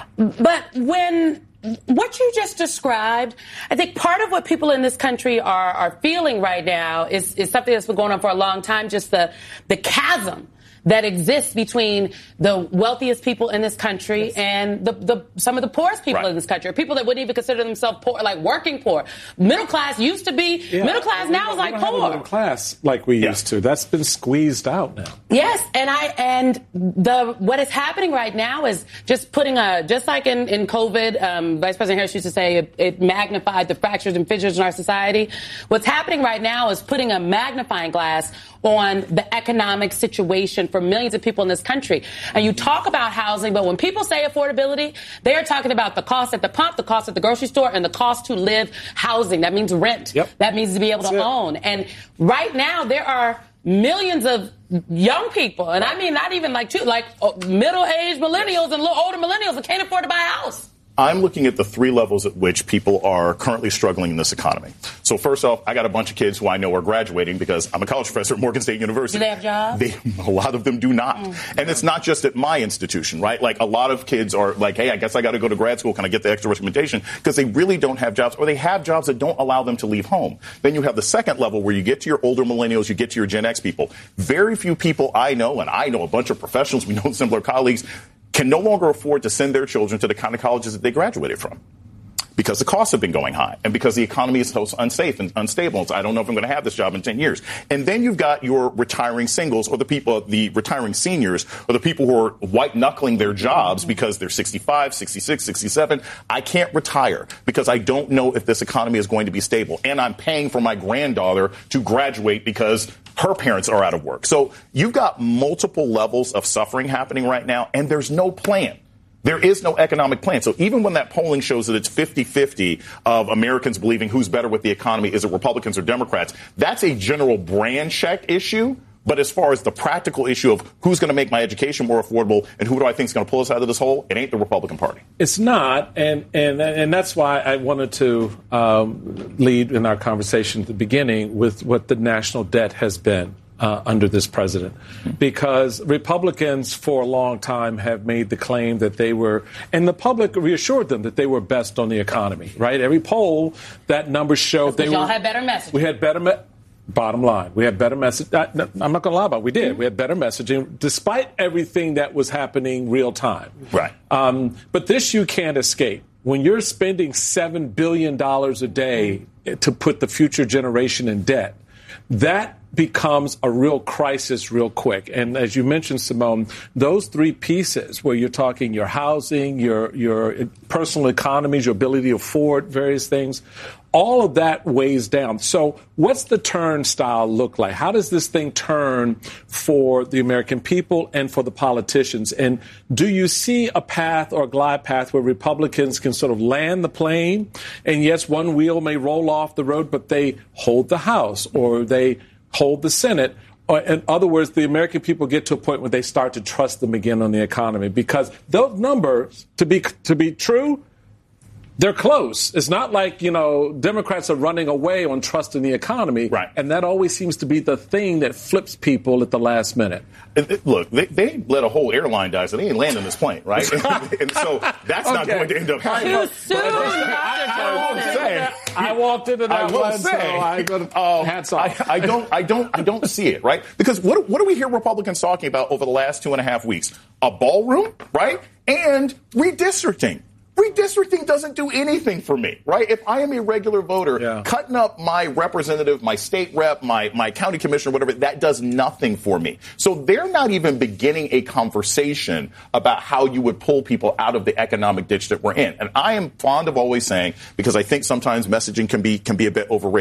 Speaker 11: But when what you just described, I think part of what people in this country are are feeling right now is is something that's been going on for a long time. Just the the chasm that exists between the wealthiest people in this country yes. and the, the some of the poorest people right. in this country, people that wouldn't even consider themselves poor, like working poor. Middle class used to be yeah. middle class now we is like
Speaker 14: we don't
Speaker 11: poor.
Speaker 14: Have a middle class like we yeah. used to. That's been squeezed out now.
Speaker 11: Yes, and I and the what is happening right now is just putting a just like in in COVID, um, Vice President Harris used to say it, it magnified the fractures and fissures in our society. What's happening right now is putting a magnifying glass on the economic situation for millions of people in this country. And you talk about housing, but when people say affordability, they are talking about the cost at the pump, the cost at the grocery store, and the cost to live housing. That means rent. Yep. That means to be able That's to it. own. And right now, there are millions of young people, and I mean not even like two, like middle-aged millennials and a little older millennials that can't afford to buy a house.
Speaker 15: I'm looking at the three levels at which people are currently struggling in this economy. So first off, I got a bunch of kids who I know are graduating because I'm a college professor at Morgan State University.
Speaker 11: Do they have jobs?
Speaker 15: They, a lot of them do not. Mm. And it's not just at my institution, right? Like a lot of kids are like, hey, I guess I got to go to grad school. Can I get the extra recommendation? Because they really don't have jobs, or they have jobs that don't allow them to leave home. Then you have the second level where you get to your older millennials, you get to your Gen X people. Very few people I know, and I know a bunch of professionals, we know similar colleagues, can no longer afford to send their children to the kind of colleges that they graduated from because the costs have been going high and because the economy is so unsafe and unstable. So I don't know if I'm going to have this job in ten years. And then you've got your retiring singles or the people, the retiring seniors or the people who are white knuckling their jobs because they're sixty-five, sixty-six, sixty-seven. I can't retire because I don't know if this economy is going to be stable. And I'm paying for my granddaughter to graduate because her parents are out of work. So you've got multiple levels of suffering happening right now, and there's no plan. There is no economic plan. So even when that polling shows that it's fifty-fifty of Americans believing who's better with the economy, is it Republicans or Democrats, that's a general brand check issue. But as far as the practical issue of who's going to make my education more affordable and who do I think is going to pull us out of this hole, it ain't the Republican Party.
Speaker 14: It's not. And and, and that's why I wanted to um, lead in our conversation at the beginning with what the national debt has been uh, under this president. Because Republicans for a long time have made the claim that they were, and the public reassured them that they were best on the economy, right? Every poll, that number showed they
Speaker 11: y'all
Speaker 14: were.
Speaker 11: Y'all had better messaging.
Speaker 14: We had better messaging. Bottom line, we had better message. I'm not going to lie about it. We did. We had better messaging despite everything that was happening real time.
Speaker 15: Right.
Speaker 14: Um, but this you can't escape. When you're spending seven billion dollars a day to put the future generation in debt, that becomes a real crisis real quick. And as you mentioned, Simone, those three pieces where you're talking your housing, your your personal economies, your ability to afford various things, all of that weighs down. So what's the turnstile look like? How does this thing turn for the American people and for the politicians? And do you see a path or a glide path where Republicans can sort of land the plane? And yes, one wheel may roll off the road, but they hold the House or they hold the Senate. Or in other words, the American people get to a point where they start to trust them again on the economy, because those numbers, to be to be true, they're close. It's not like, you know, Democrats are running away on trust in the economy.
Speaker 15: Right.
Speaker 14: And that always seems to be the thing that flips people at the last minute.
Speaker 15: And it, look, they, they let a whole airline die, so they ain't landing this plane, right? and, and so that's okay. not going to end up happening.
Speaker 11: Too soon.
Speaker 14: I, I, will say, I walked into that
Speaker 15: I will
Speaker 14: one,
Speaker 15: say,
Speaker 14: so I go to, uh, hats off.
Speaker 15: I, I don't, I don't, I don't see it, right? Because what, what do we hear Republicans talking about over the last two and a half weeks? A ballroom, right? And redistricting. Redistricting doesn't do anything for me, right? If I am a regular voter, yeah. cutting up my representative, my state rep, my, my county commissioner, whatever, that does nothing for me. So they're not even beginning a conversation about how you would pull people out of the economic ditch that we're in. And I am fond of always saying, because I think sometimes messaging can be can be a bit overrated,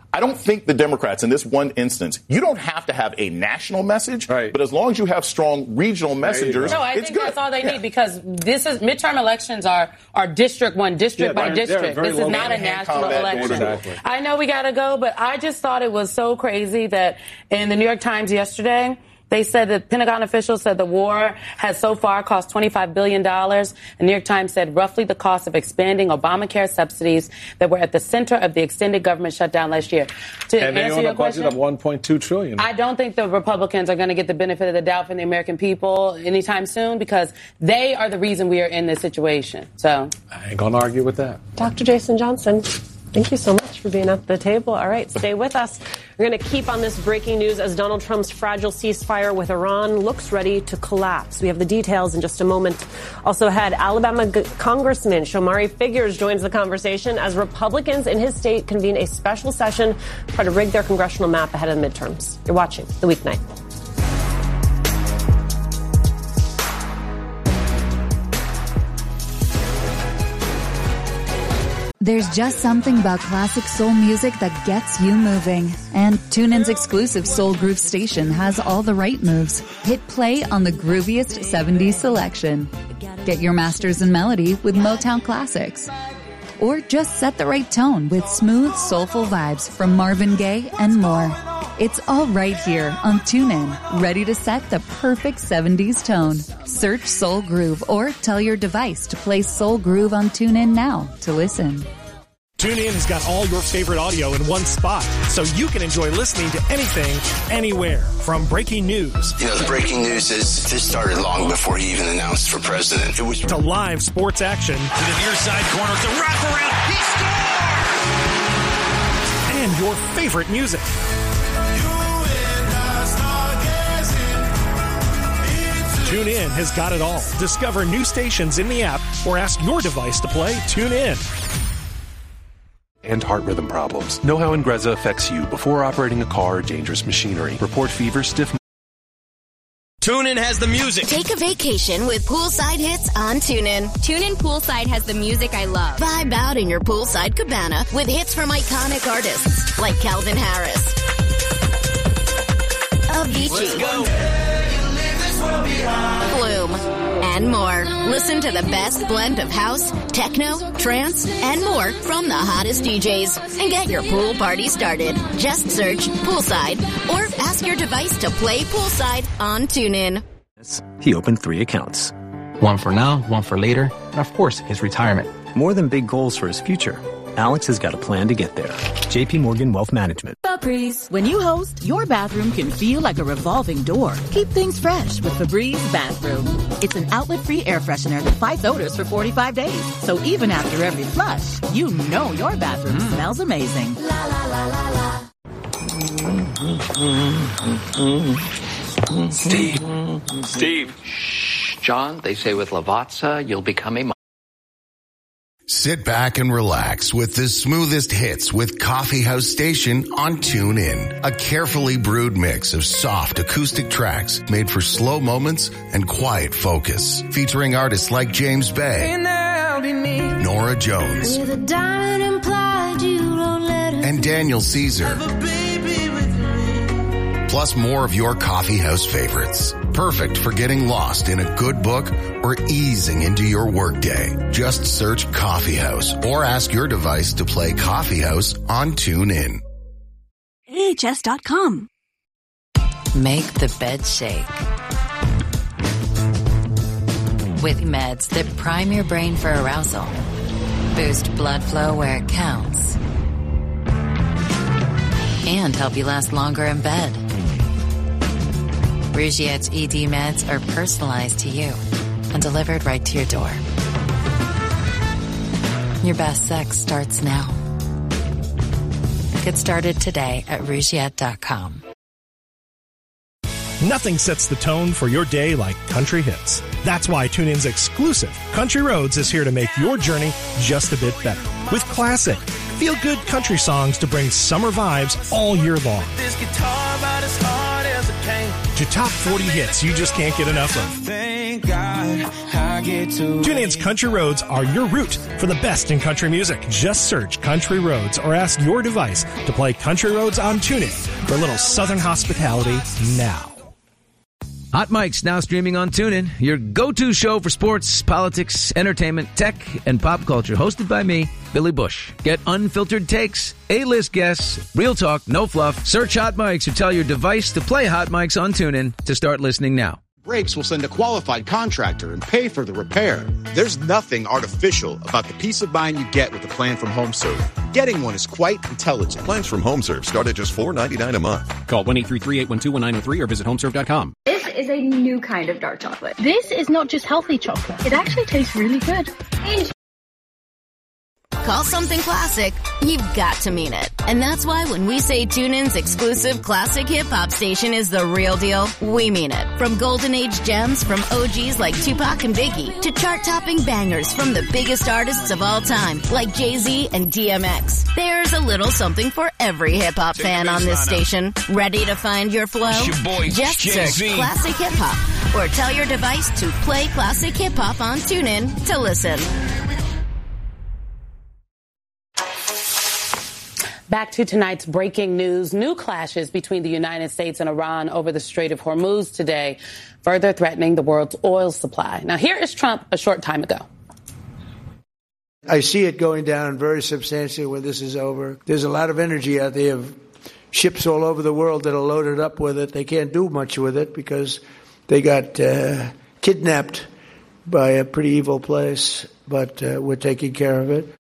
Speaker 15: I don't think the Democrats in this one instance, you don't have to have a national message, right. but as long as you have strong regional messengers,
Speaker 11: no, I
Speaker 15: it's
Speaker 11: think
Speaker 15: good.
Speaker 11: that's all they
Speaker 15: yeah.
Speaker 11: need because this is midterm elections are, are district one, district
Speaker 15: Yeah,
Speaker 11: by
Speaker 15: they're-
Speaker 11: district.
Speaker 15: they're very
Speaker 11: This is not a
Speaker 15: local.
Speaker 11: national
Speaker 15: Combat
Speaker 11: election.
Speaker 15: Exactly.
Speaker 11: I know we got to go, but I just thought it was so crazy that in the New York Times yesterday, they said that Pentagon officials said the war has so far cost twenty-five billion dollars. The New York Times said roughly the cost of expanding Obamacare subsidies that were at the center of the extended government shutdown last year. To
Speaker 14: and they
Speaker 11: answer
Speaker 14: own
Speaker 11: your
Speaker 14: a budget
Speaker 11: question,
Speaker 14: of one point two trillion dollars.
Speaker 11: I don't think the Republicans are going to get the benefit of the doubt from the American people anytime soon because they are the reason we are in this situation. So
Speaker 14: I ain't going to argue with that.
Speaker 12: Doctor Jason Johnson, thank you so much for being at the table. All right, stay with us. We're going to keep on this breaking news as Donald Trump's fragile ceasefire with Iran looks ready to collapse. We have the details in just a moment. Also ahead, Alabama G- Congressman Shomari Figures joins the conversation as Republicans in his state convene a special session to try to rig their congressional map ahead of the midterms. You're watching The Weeknight.
Speaker 16: There's just something about classic soul music that gets you moving. And TuneIn's exclusive Soul Groove station has all the right moves. Hit play on the grooviest seventies selection. Get your masters in melody with Motown classics. Or just set the right tone with smooth, soulful vibes from Marvin Gaye and more. It's all right here on TuneIn, ready to set the perfect seventies tone. Search Soul Groove or tell your device to play Soul Groove on TuneIn now to listen.
Speaker 6: TuneIn has got all your favorite audio in one spot, so you can enjoy listening to anything, anywhere. From breaking news.
Speaker 17: You know, the breaking news is this started long before he even announced for president. It was
Speaker 6: to live sports action.
Speaker 18: To the near side corner, the wraparound, he scores!
Speaker 6: And your favorite music. TuneIn has got it all. Discover new stations in the app or ask your device to play TuneIn.
Speaker 19: And heart rhythm problems. Know how Ingrezza affects you before operating a car or dangerous machinery. Report fever, stiff.
Speaker 23: TuneIn has the music.
Speaker 26: Take a vacation with poolside hits on TuneIn.
Speaker 24: TuneIn Poolside has the music I love.
Speaker 26: Vibe out in your poolside cabana with hits from iconic artists like Calvin Harris, Avicii, Flume, and more. Listen to the best blend of house, techno, trance, and more from the hottest D Js. And get your pool party started. Just search Poolside or ask your device to play Poolside on TuneIn.
Speaker 20: He opened three accounts. One for now, one for later, and of course, his retirement. More than big goals for his future, Alex has got a plan to get there. J P Morgan Wealth Management.
Speaker 21: Febreze. When you host, your bathroom can feel like a revolving door. Keep things fresh with Febreze Bathroom. It's an outlet-free air freshener that fights odors for forty-five days. So even after every flush, you know your bathroom mm. smells amazing. La la la la
Speaker 22: la. Steve. Steve. Shh, John, they say with Lavazza, you'll become a...
Speaker 27: Sit back and relax with the smoothest hits with Coffee House Station on TuneIn. A carefully brewed mix of soft acoustic tracks made for slow moments and quiet focus. Featuring artists like James Bay, Nora Jones, and Daniel Caesar. Plus more of your coffee house favorites. Perfect for getting lost in a good book or easing into your workday. Just search Coffee House or ask your device to play Coffee House on TuneIn.
Speaker 24: A H S dot com.
Speaker 28: Make the bed shake. With meds that prime your brain for arousal, boost blood flow where it counts, and help you last longer in bed. Rougiette's E D meds are personalized to you and delivered right to your door. Your best sex starts now. Get started today at Rougiette dot com.
Speaker 6: Nothing sets the tone for your day like country hits. That's why TuneIn's exclusive Country Roads is here to make your journey just a bit better. With classic, feel-good country songs to bring summer vibes all year long.
Speaker 18: This guitar about as hard as it came.
Speaker 6: To top forty hits you just can't get enough of.
Speaker 18: Thank God. I get to
Speaker 6: TuneIn's Country Roads are your route for the best in country music. Just search Country Roads or ask your device to play Country Roads on TuneIn for a little Southern hospitality now.
Speaker 2: Hot Mic's now streaming on TuneIn, your go-to show for sports, politics, entertainment, tech, and pop culture. Hosted by me, Billy Bush. Get unfiltered takes, A-list guests, real talk, no fluff. Search Hot Mic's or tell your device to play Hot Mic's on TuneIn to start listening now.
Speaker 1: Brakes will send a qualified contractor and pay for the repair. There's nothing artificial about the peace of mind you get with a plan from HomeServe. Getting one is quite intelligent.
Speaker 3: Plans from HomeServe start at just four dollars and ninety-nine cents a month.
Speaker 4: Call one eight three three, eight one two, one nine zero three or visit homeserve dot com.
Speaker 5: This is a new kind of dark chocolate. This is not just healthy chocolate. It actually tastes really good. Enjoy.
Speaker 26: Call something classic, you've got to mean it. And that's why when we say TuneIn's exclusive classic hip-hop station is the real deal, we mean it. From golden age gems from O Gs like Tupac and Biggie to chart-topping bangers from the biggest artists of all time like Jay-Z and D M X. There's a little something for every hip-hop fan on this station. Ready to find your flow?
Speaker 18: Your boy,
Speaker 26: Just
Speaker 18: Jay-Z.
Speaker 26: search classic hip-hop or tell your device to play classic hip-hop on TuneIn to listen.
Speaker 11: Back to tonight's breaking news. New clashes between the United States and Iran over the Strait of Hormuz today, further threatening the world's oil supply. Now, here is Trump a short time ago.
Speaker 13: I see it going down very substantially when this is over. There's a lot of energy out there of ships all over the world that are loaded up with it. They can't do much with it because they got uh, kidnapped by a pretty evil place, but uh, we're taking care of it.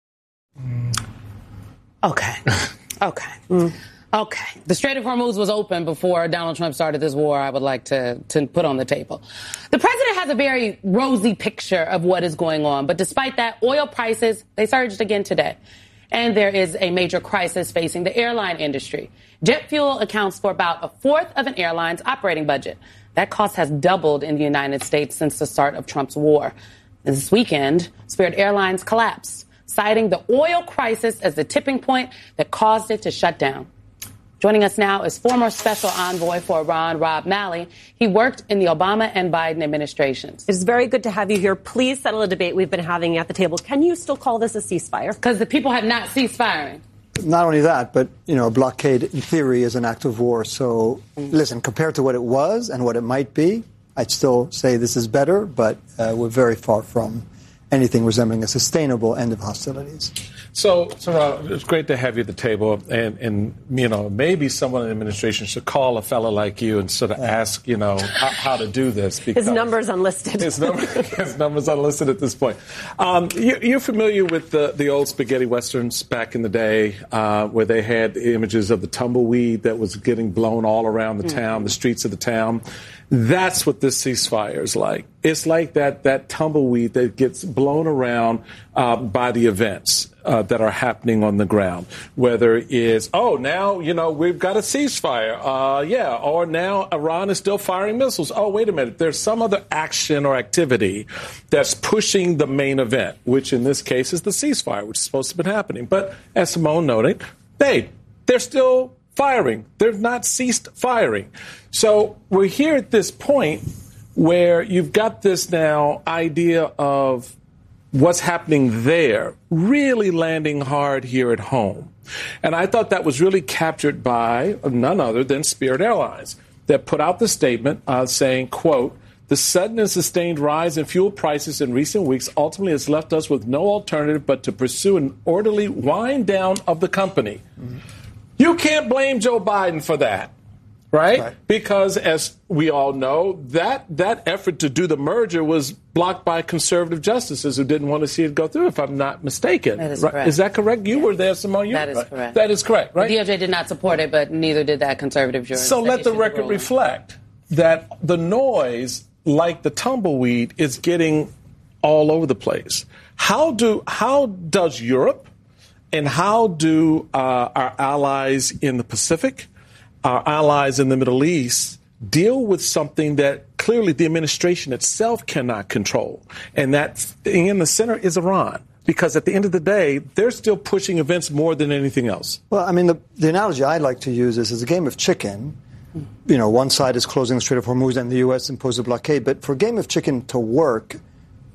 Speaker 11: Okay. Okay. Mm. Okay. The Strait of Hormuz was open before Donald Trump started this war, I would like to, to put on the table. The president has a very rosy picture of what is going on. But despite that, oil prices, they surged again today. And there is a major crisis facing the airline industry. Jet fuel accounts for about a fourth of an airline's operating budget. That cost has doubled in the United States since the start of Trump's war. This weekend, Spirit Airlines collapsed, citing the oil crisis as the tipping point that caused it to shut down. Joining us now is former special envoy for Iran, Rob Malley. He worked in the Obama and Biden administrations.
Speaker 12: It's very good to have you here. Please settle a debate we've been having at the table. Can you still call this a ceasefire?
Speaker 11: Because the people have not ceased firing.
Speaker 7: Not only that, but, you know, a blockade in theory is an act of war. So, listen, compared to what it was and what it might be, I'd still say this is better, but uh, we're very far from anything resembling a sustainable end of hostilities.
Speaker 14: So, so uh, it's great to have you at the table, and, and you know, maybe someone in the administration should call a fellow like you and sort of yeah. ask, you know, how, how to do this.
Speaker 12: His number's unlisted.
Speaker 14: His, number, his number's unlisted at this point. Um, you, you're familiar with the, the old spaghetti westerns back in the day, uh, where they had images of the tumbleweed that was getting blown all around the mm-hmm. town, the streets of the town. That's what this ceasefire is like. It's like that that tumbleweed that gets blown around uh, by the events uh, that are happening on the ground. Whether it's, oh, now, you know, we've got a ceasefire. Uh, yeah. Or now Iran is still firing missiles. Oh, wait a minute. There's some other action or activity that's pushing the main event, which in this case is the ceasefire, which is supposed to have been happening. But as Simone noted, they, they're still firing. They've not ceased firing. So we're here at this point where you've got this now idea of what's happening there really landing hard here at home. And I thought that was really captured by none other than Spirit Airlines, that put out the statement uh, saying, quote, "The sudden and sustained rise in fuel prices in recent weeks ultimately has left us with no alternative but to pursue an orderly wind down of the company." Mm-hmm. You can't blame Joe Biden for that, right? right? Because, as we all know, that that effort to do the merger was blocked by conservative justices who didn't want to see it go through, if I'm not mistaken.
Speaker 11: That is
Speaker 14: right?
Speaker 11: correct.
Speaker 14: Is that correct? You yeah. were there, Simone. You
Speaker 11: that is
Speaker 14: right?
Speaker 11: correct.
Speaker 14: That is correct, right?
Speaker 11: The D O J did not support it, but neither did that conservative jury.
Speaker 14: So let the record the reflect that the noise, like the tumbleweed, is getting all over the place. How do how does Europe and how do uh, our allies in the Pacific, our allies in the Middle East, deal with something that clearly the administration itself cannot control? And that thing in the center is Iran. Because at the end of the day, they're still pushing events more than anything else.
Speaker 7: Well, I mean, the, the analogy I'd like to use is, is a game of chicken. You know, one side is closing the Strait of Hormuz and the U S imposed a blockade. But for a game of chicken to work,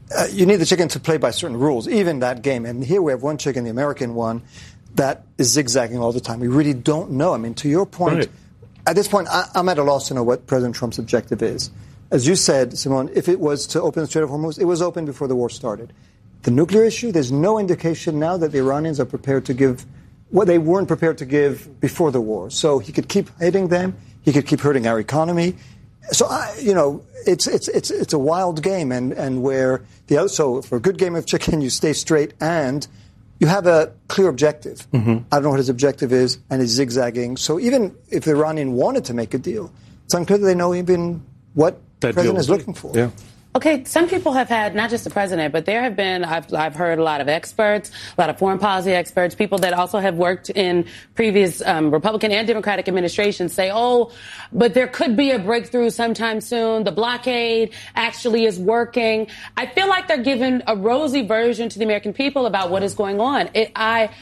Speaker 7: uh, you need the chicken to play by certain rules, even that game. And here we have one chicken, the American one, that is zigzagging all the time. We really don't know. I mean, to your point, right. At this point, I, I'm at a loss to know what President Trump's objective is. As you said, Simone, if it was to open the Strait of Hormuz, it was open before the war started. The nuclear issue, there's no indication now that the Iranians are prepared to give what they weren't prepared to give before the war. So he could keep hitting them. He could keep hurting our economy. So, I, you know, it's it's it's it's a wild game, and, and where the other, so for a good game of chicken, you stay straight and you have a clear objective. Mm-hmm. I don't know what his objective is, and he's zigzagging. So even if the Iranian wanted to make a deal, it's unclear that they know even what the president is looking for.
Speaker 14: Yeah.
Speaker 11: Okay, some people have had, not just the president, but there have been, I've, I've heard a lot of experts, a lot of foreign policy experts, people that also have worked in previous um, Republican and Democratic administrations say, oh, but there could be a breakthrough sometime soon. The blockade actually is working. I feel like they're giving a rosy version to the American people about what is going on. It, I,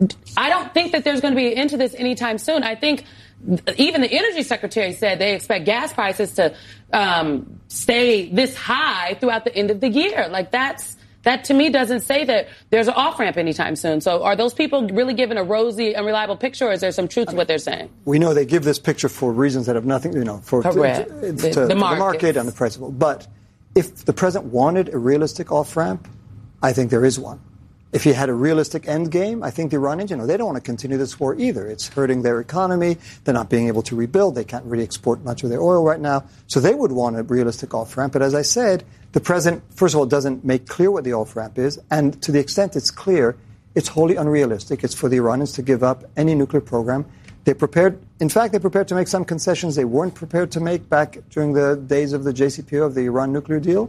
Speaker 11: I don't think that there's going to be an end to this anytime soon. I think even the energy secretary said they expect gas prices to um, stay this high throughout the end of the year. Like that's that to me doesn't say that there's an off ramp anytime soon. So are those people really giving a rosy, unreliable picture, or is there some truth to what they're saying?
Speaker 7: We know they give this picture for reasons that have nothing, you know, for
Speaker 11: Correct.
Speaker 7: To, to,
Speaker 11: the,
Speaker 7: to,
Speaker 11: the,
Speaker 7: the market and the price of oil. But if the president wanted a realistic off ramp, I think there is one. If he had a realistic end game, I think the Iranians, you know, they don't want to continue this war either. It's hurting their economy. They're not being able to rebuild. They can't really export much of their oil right now. So they would want a realistic off-ramp. But as I said, the president, first of all, doesn't make clear what the off-ramp is. And to the extent it's clear, it's wholly unrealistic. It's for the Iranians to give up any nuclear program. They're prepared, in fact, they're prepared to make some concessions they weren't prepared to make back during the days of the J C P O, of the Iran nuclear deal.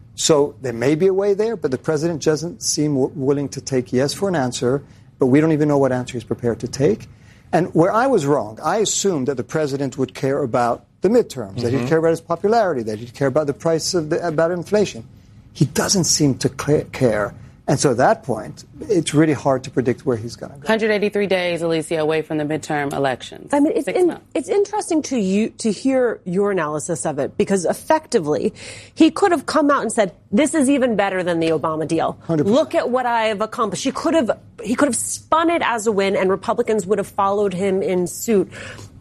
Speaker 7: So there may be a way there, but the president doesn't seem w- willing to take yes for an answer, but we don't even know what answer he's prepared to take. And where I was wrong, I assumed that the president would care about the midterms, mm-hmm. that he'd care about his popularity, that he'd care about the price of the, about inflation. He doesn't seem to cl- care. And so at that point, it's really hard to predict where he's going to go.
Speaker 11: one hundred eighty-three days, Alicia, away from the midterm elections.
Speaker 12: I mean, it's, in, it's interesting to you to hear your analysis of it, because effectively, he could have come out and said, "This is even better than the Obama deal. one hundred percent. Look at what I have accomplished." He could have he could have spun it as a win, and Republicans would have followed him in suit.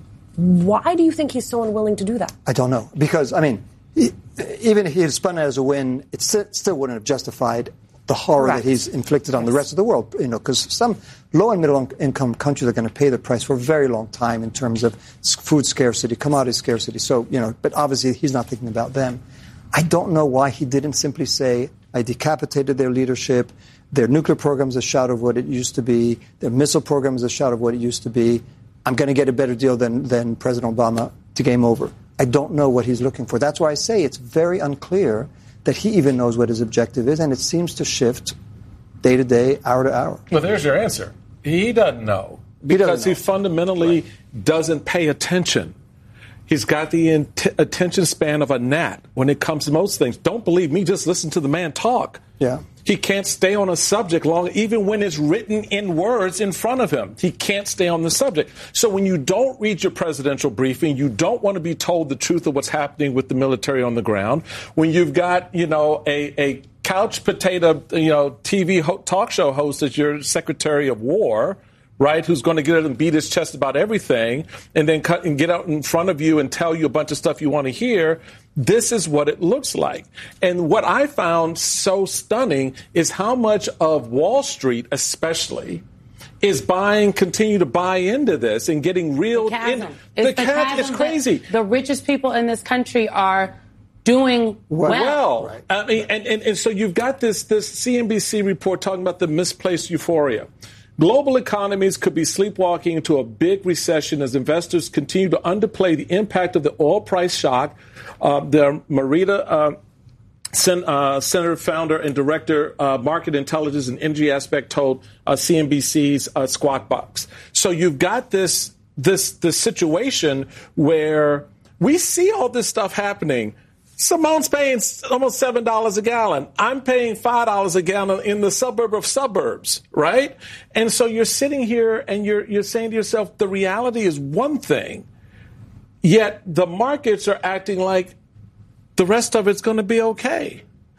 Speaker 12: Why do you think he's so unwilling to do that?
Speaker 7: I don't know, because I mean, he, even if he had spun it as a win, it st- still wouldn't have justified the horror Correct. that he's inflicted on yes. the rest of the world, you know, because some low and middle income countries are going to pay the price for a very long time in terms of food scarcity, commodity scarcity. So, you know, but obviously he's not thinking about them. I don't know why he didn't simply say, I decapitated their leadership, their nuclear program is a shout of what it used to be, their missile program is a shout of what it used to be. I'm going to get a better deal than, than President Obama to game over. I don't know what he's looking for. That's why I say it's very unclear that he even knows what his objective is, and it seems to shift day to day, hour to hour.
Speaker 14: Well, there's your answer. He doesn't know because he, doesn't know. he fundamentally right. doesn't pay attention. He's got the in- attention span of a gnat when it comes to most things. Don't believe me, just listen to the man talk.
Speaker 7: Yeah.
Speaker 14: He can't stay on a subject long, even when it's written in words in front of him. He can't stay on the subject. So when you don't read your presidential briefing, you don't want to be told the truth of what's happening with the military on the ground. When you've got, you know, a, a couch potato, you know, T V ho- talk show host as your Secretary of War, right, who's going to get out and beat his chest about everything and then cut and get out in front of you and tell you a bunch of stuff you want to hear. This is what it looks like. And what I found so stunning is how much of Wall Street, especially, is buying, continue to buy into this and getting reeled in.
Speaker 11: It's
Speaker 14: the chasm is crazy.
Speaker 11: The richest people in this country are doing well.
Speaker 14: Well,
Speaker 11: right.
Speaker 14: I mean, and, and, and so you've got this, this C N B C report talking about the misplaced euphoria. Global economies could be sleepwalking into a big recession as investors continue to underplay the impact of the oil price shock. Uh, the Marita uh, Sen- uh, Center founder and director, uh, Market Intelligence and Energy Aspect, told uh, C N B C's uh, Squawk Box. So you've got this this this situation where we see all this stuff happening. Simone's paying almost seven dollars a gallon. I'm paying five dollars a gallon in the suburb of suburbs, right? And so you're sitting here and you're you're saying to yourself, the reality is one thing, yet the markets are acting like the rest of it's going to be okay.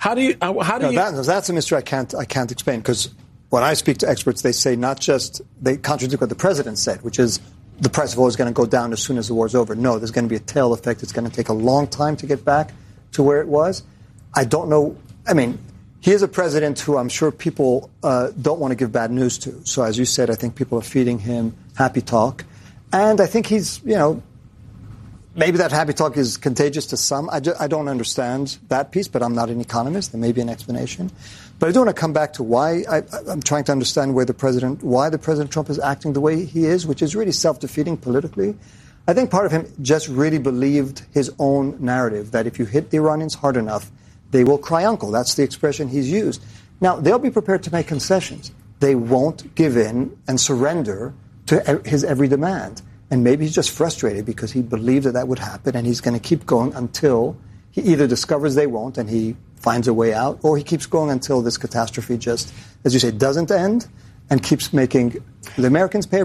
Speaker 14: How do you? How do
Speaker 7: no,
Speaker 14: you?
Speaker 7: That, that's a mystery I can't I can't explain, because when I speak to experts, they say not just they contradict what the president said, which is the price of oil is going to go down as soon as the war is over. No, there's going to be a tail effect. It's going to take a long time to get back to where it was. I don't know. I mean, he is a president who I'm sure people uh, don't want to give bad news to. So as you said, I think people are feeding him happy talk. And I think he's, you know, maybe that happy talk is contagious to some. I, just, I don't understand that piece, but I'm not an economist. There may be an explanation. But I do want to come back to why I, I'm trying to understand where the president, why the President Trump is acting the way he is, which is really self-defeating politically. I think part of him just really believed his own narrative, that if you hit the Iranians hard enough, they will cry uncle. That's the expression he's used. Now, they'll be prepared to make concessions. They won't give in and surrender to his every demand. And maybe he's just frustrated because he believed that that would happen, and he's going to keep going until he either discovers they won't and he finds a way out, or he keeps going until this catastrophe just, as you say, doesn't end and keeps making the Americans pay